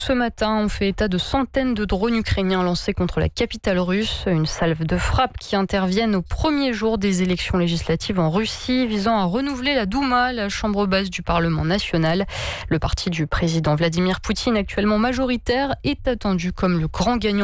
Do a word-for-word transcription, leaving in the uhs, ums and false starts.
Ce matin, on fait état de centaines de drones ukrainiens lancés contre la capitale russe. Une salve de frappe qui interviennent au premier jour des élections législatives en Russie, visant à renouveler la Douma, la chambre basse du Parlement national. Le parti du président Vladimir Poutine, actuellement majoritaire, est attendu comme le grand gagnant